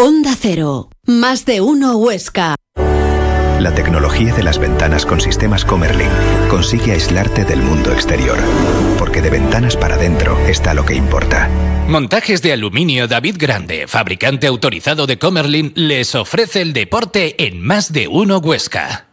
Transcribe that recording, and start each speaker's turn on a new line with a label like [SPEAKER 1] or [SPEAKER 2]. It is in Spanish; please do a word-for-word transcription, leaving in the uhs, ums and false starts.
[SPEAKER 1] Onda Cero, más de uno Huesca.
[SPEAKER 2] La tecnología de las ventanas con sistemas Comerlin consigue aislarte del mundo exterior, porque de ventanas para adentro está lo que importa.
[SPEAKER 3] Montajes de aluminio David Grande, fabricante autorizado de Comerlin, les ofrece el deporte en Más de uno Huesca.